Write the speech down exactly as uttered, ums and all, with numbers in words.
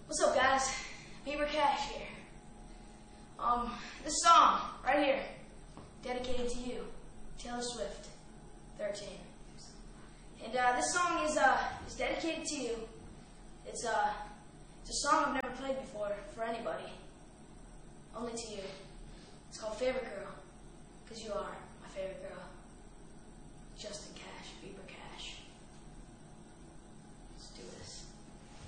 What's up, guys? Beaver Cash here. Um, this song right here, dedicated to you, Taylor Swift, thirteen. And uh, this song is uh is dedicated to you. It's uh it's a song I've never played before for anybody, only to you.